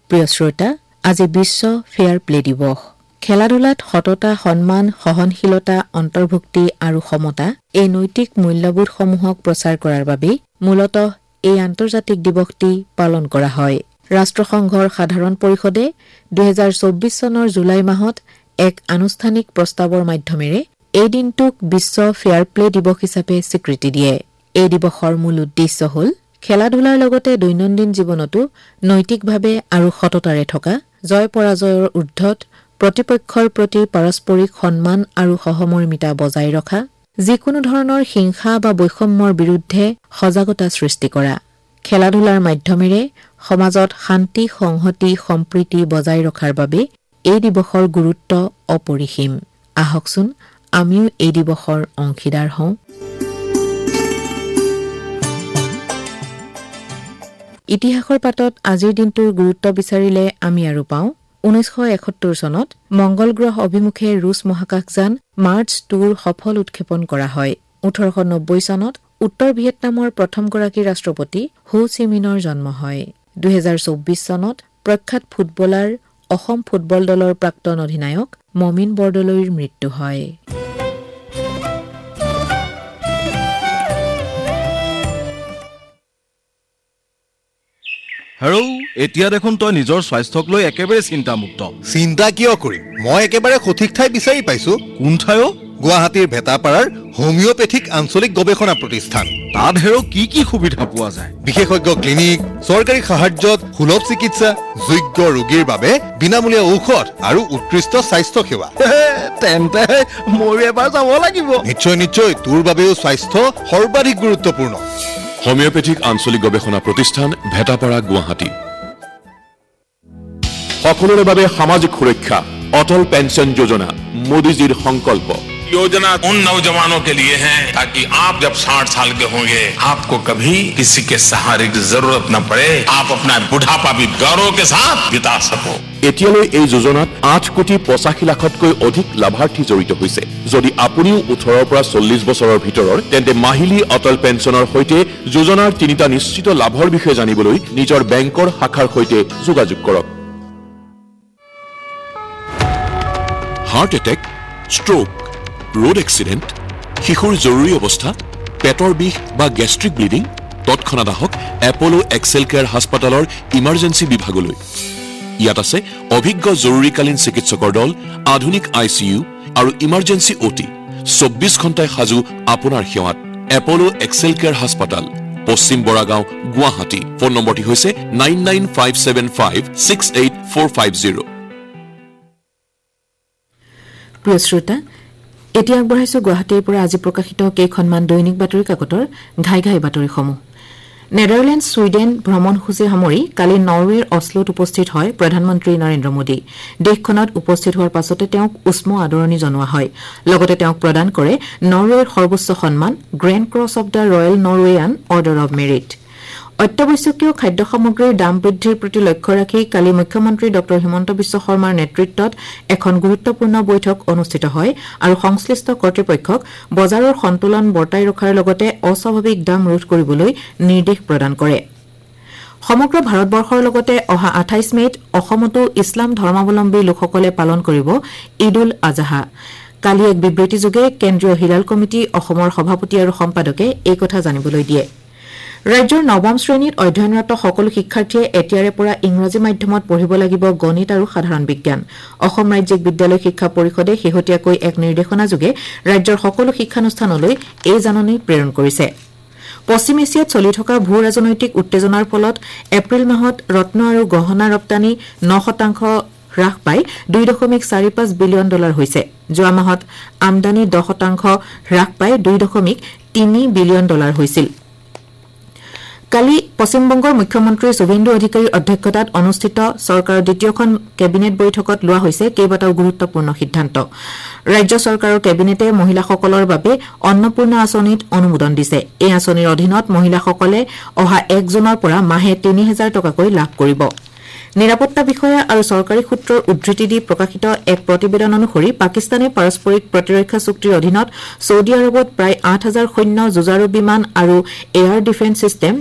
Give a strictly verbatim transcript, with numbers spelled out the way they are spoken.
প্ৰিয় শ্ৰোতা, আজি বিশ্ব ফেয়াৰ প্লে দিৱস। খেলা-ধূলাত সততা, সন্মান, সহনশীলতা, অন্তৰ্ভুক্তি আৰু সমতা এই নৈতিক মূল্যবোধসমূহক প্ৰচাৰ কৰাৰ বাবে মূলতঃ এই আন্তৰ্জাতিক দিৱসটি পালন কৰা হয়। ৰাষ্ট্ৰসংঘৰ সাধাৰণ পৰিষদে দুহেজাৰ চৌব্বিছ চনৰ জুলাই মাহত এক আনুষ্ঠানিক প্ৰস্তাৱৰ মাধ্যমেৰে এই দিনটোক বিশ্ব ফেয়াৰ প্লে দিৱস হিচাপে স্বীকৃতি দিয়ে। এই দিৱসৰ মূল উদ্দেশ্য হ'ল খেলা-ধূলাৰ লগতে দৈনন্দিন জীৱনতো নৈতিকভাৱে আৰু সততাৰে থকা, জয় পৰাজয়ৰ ঊৰ্ধত প্ৰতিপক্ষৰ প্ৰতি পাৰস্পৰিক সন্মান আৰু সহমৰ্মিতা বজাই ৰখা, যিকোনো ধৰণৰ হিংসা বা বৈষম্যৰ বিৰুদ্ধে সজাগতা সৃষ্টি কৰা, খেলা-ধূলাৰ মাধ্যমেৰে সমাজত শান্তি, সংহতি, সম্প্ৰীতি বজাই ৰখাৰ বাবে এই দিৱসৰ গুৰুত্ব অপৰিসীম। আহকচোন আমিও এই দিৱসৰ অংশীদাৰ হওঁ। ইতিহাসৰ পাতত আজিৰ দিনটোৰ গুৰুত্ব বিচাৰিলে আমি আৰু পাওঁ ঊনৈছশ এসত্তৰ চনত মংগল গ্ৰহ অভিমুখে ৰুছ মহাকাশযান মাৰ্চ টুৰ সফল উৎক্ষেপণ কৰা হয়। ওঠৰশ নব্বৈ চনত উত্তৰ ভিয়েটনামৰ প্ৰথমগৰাকী ৰাষ্ট্ৰপতি হো চি মিনৰ জন্ম হয়। দুহেজাৰ চৌব্বিছ চনত প্ৰখ্যাত ফুটবলাৰ অসম ফুটবল দলৰ প্ৰাক্তন অধিনায়ক মমিন বৰদলৈৰ মৃত্যু হয়। হেৰৌ, এতিয়া দেখোন তই নিজৰ স্বাস্থ্যক লৈ একেবাৰে চিন্তামুক্ত। চিন্তা কিয় কৰিম? মই একেবাৰে সঠিক ঠাই বিচাৰি পাইছো। কোন ঠাই? গুৱাহাটীৰ ভেটাপাৰাৰ হোমিঅপেথিক আঞ্চলিক গৱেষণা প্ৰতিষ্ঠান। তাত হেৰৌ কি কি সুবিধা পোৱা যায়? বিশেষজ্ঞ ক্লিনিক, চৰকাৰী সাহায্যত সুলভ চিকিৎসা, যোগ্য ৰোগীৰ বাবে বিনামূলীয়া ঔষধ আৰু উৎকৃষ্ট স্বাস্থ্য সেৱা। তেন্তে ময়ো এবাৰ যাব লাগিব। নিশ্চয় নিশ্চয়, তোৰ বাবেও স্বাস্থ্য সৰ্বাধিক গুৰুত্বপূৰ্ণ। হোমিঅপেথিক আঞ্চলিক গৱেষণা প্ৰতিষ্ঠান, ভেটাপাৰা, গুৱাহাটী। সকলোৰে বাবে সামাজিক সুৰক্ষা, অটল পেঞ্চন যোজনা, মোদীজীৰ সংকল্প। योजना उन नौजवानों के लिए है ताकि आप जब साठ साल के होंगे आपको कभी किसी के सहारे की जरूरत न पड़े, आप अपना बुढ़ापा भी गौरव के साथ बिता सको। এতিয়ালৈ এই যোজনাত আঠ কোটি পঁচাশী লাখতকৈ অধিক লাভাৰ্থী জড়িত হৈছে। যদি আপুনিও ওঠৰৰ পৰা চল্লিছ বছৰৰ ভিতৰৰ, তেন্তে মাহিলী অটল পেঞ্চনৰ সৈতে যোজনাৰ তিনিটা নিশ্চিত লাভৰ বিষয়ে জানিবলৈ নিজৰ বেংকৰ শাখাৰ সৈতে যোগাযোগ কৰক। Heart attack, stroke, road accident, শিশুৰ জৰুৰী অৱস্থা, পেটৰ বিষ বা গেষ্ট্ৰিক ব্লিডিং, তৎক্ষণাৎ আহক এপলো এক্সেল কেয়াৰ হাস্পাতালৰ ইমাৰ্জেঞ্চি বিভাগলৈ। ইয়াত আছে অভিজ্ঞ জৰুৰীকালীন চিকিৎসকৰ দল, আধুনিক আই চি ইউ আৰু ইমাৰ্জেঞ্চি অ' টি। চৌব্বিছ ঘণ্টাই সাজু আপোনাৰ সেৱাত। এপলো এক্সেল কেয়াৰ হাস্পাতাল, পশ্চিম বৰাগাঁও, গুৱাহাটী। ফোন নম্বৰটি হৈছে nine nine five seven five six eight four five zero'. প্ৰিয় শ্ৰোতা, এতিয়া আগবঢ়াইছো গুৱাহাটীৰ পৰা আজি প্ৰকাশিত কেইখনমান দৈনিক বাতৰি কাকতৰ ঘাই ঘাই বাতৰিসমূহ। নেদাৰলেণ্ড, ছুইডেন ভ্ৰমণসূচী সামৰি কালি নৰৱেৰ অশ্লোত উপস্থিত হয় প্ৰধানমন্ত্ৰী নৰেন্দ্ৰ মোদী। দেশখনত উপস্থিত হোৱাৰ পাছতে তেওঁক উষ্ম আদৰণি জনোৱা হয়। লগতে তেওঁক প্ৰদান কৰে নৰৱেৰ সৰ্বোচ্চ সন্মান grand cross of the royal নৰৱেয়ান order of merit. অত্যাৱশ্যকীয় খাদ্য সামগ্ৰীৰ দাম বৃদ্ধিৰ প্ৰতি লক্ষ্য ৰাখি কালি মুখ্যমন্ত্ৰী ড হিমন্ত বিশ্ব শৰ্মাৰ নেতৃত্বত এখন গুৰুত্বপূৰ্ণ বৈঠক অনুষ্ঠিত হয় আৰু সংশ্লিষ্ট কৰ্তৃপক্ষক বজাৰৰ সন্তুলন বৰ্তাই ৰখাৰ লগতে অস্বাভাৱিক দাম ৰোধ কৰিবলৈ নিৰ্দেশ প্ৰদান কৰে। সমগ্ৰ ভাৰতবৰ্ষৰ লগতে অহা আঠাইছ মে'ত অসমতো ইছলাম ধৰ্মাৱলম্বী লোকসকলে পালন কৰিব ঈদ উল আজহা। কালি এক বিবৃতিযোগে কেন্দ্ৰীয় হিলাল কমিটি অসমৰ সভাপতি আৰু সম্পাদকে এই কথা জানিবলৈ দিয়ে। ৰাজ্যৰ নৱম শ্ৰেণীত অধ্যয়নৰত সকলো শিক্ষাৰ্থীয়ে এতিয়াৰে পৰা ইংৰাজী মাধ্যমত পঢ়িব লাগিব গণিত আৰু সাধাৰণ বিজ্ঞান। অসম ৰাজ্যিক বিদ্যালয় শিক্ষা পৰিষদে শেহতীয়াকৈ এক নিৰ্দেশনাযোগে ৰাজ্যৰ সকলো শিক্ষানুষ্ঠানলৈ এই জাননী প্ৰেৰণ কৰিছে। পশ্চিম এছিয়াত চলি থকা ভূ ৰাজনৈতিক উত্তেজনাৰ ফলত এপ্ৰিল মাহত ৰত্ন আৰু গহনা ৰপ্তানি ন শতাংশ হ্ৰাস পাই দুই দশমিক চাৰি পাঁচ বিলিয়ন ডলাৰ হৈছে। যোৱা মাহত আমদানি দহ শতাংশ হ্ৰাস পাই দুই দশমিক তিনি বিলিয়ন ডলাৰ হৈছিল। কালি পশ্চিমবংগৰ মুখ্যমন্ত্ৰী শুভেন্দু অধিকাৰীৰ অধ্যক্ষতাত অনুষ্ঠিত চৰকাৰৰ দ্বিতীয়খন কেবিনেট বৈঠকত লোৱা হৈছে কেইবাটাও গুৰুত্বপূৰ্ণ সিদ্ধান্ত। ৰাজ্য চৰকাৰৰ কেবিনেটে মহিলাসকলৰ বাবে অন্নপূৰ্ণা আঁচনিত অনুমোদন দিছে। এই আঁচনিৰ অধীনত মহিলাসকলে অহা এক জুনৰ পৰা মাহে তিনি হাজাৰ টকাকৈ লাভ কৰিব। নিৰাপত্তা বিষয়া আৰু চৰকাৰী সূত্ৰৰ উদ্ধৃতি দি প্ৰকাশিত এক প্ৰতিবেদন অনুসৰি পাকিস্তানে পাৰস্পৰিক প্ৰতিৰক্ষা চুক্তিৰ অধীনত ছৌদি আৰবত প্ৰায় আঠ হাজাৰ সৈন্য যুঁজাৰু বিমান আৰু এয়াৰ ডিফেন্স ছিষ্টেম